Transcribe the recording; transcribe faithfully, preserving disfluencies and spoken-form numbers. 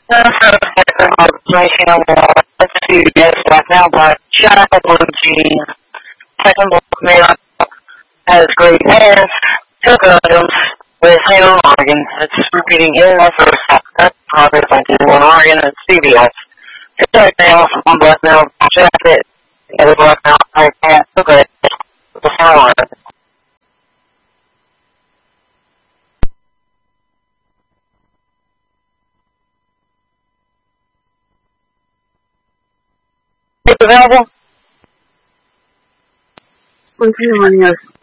I'm trying to get the information on let's do this right now, but shut up, blue jeans. Second book mail has great hands, took items with Halo Morgan. It's repeating in the first half. That's progress I did one Oregon and C B S. It's right now from one black now jacket, and a black now I can't look at the flower. It's available? Continue on, yes.